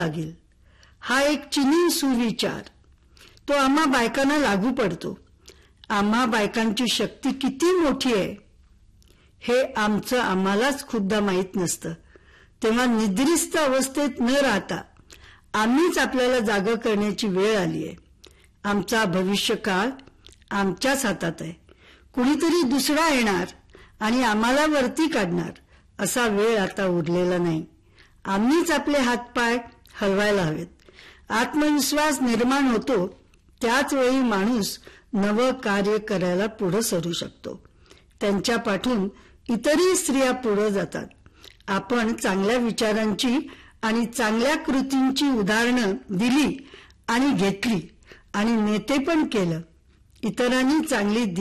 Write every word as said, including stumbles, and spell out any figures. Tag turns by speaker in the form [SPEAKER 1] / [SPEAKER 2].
[SPEAKER 1] लागेल. हा एक चिनी सुविचार तो आम्हा बायकांना लागू पडतो. आम्हा बायकांची शक्ती किती मोठी आहे हे आमचं आम्हालाच खुद्दा माहीत नसतं. तेव्हा निद्रिस्त अवस्थेत न राहता आम्हीच आपल्याला जागं करण्याची वेळ आली आहे. आमचा भविष्यकाळ आमच्याच हातात आहे. कुणीतरी दुसरा येणार आणि आम्हाला वरती काढणार असा वेळ आता उरलेला नाही. आम्हीच आपले हातपाय हलवायला हवेत. आत्मविश्वास निर्माण होतो त्याच वेळी माणूस नवं कार्य करायला पुढे सरू शकतो. त्यांच्या पाठून इतरही स्त्रिया पुढे जातात. आपण चांगल्या विचारांची आणि चांगल्या कृतींची उदाहरणं दिली आणि घेतली आणि नेते पण केलं. इतरांनी चांगली